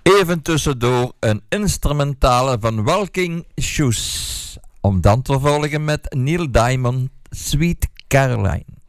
Even tussendoor een instrumentale van Walking Shoes. Om dan te volgen met Neil Diamond, Sweet Caroline.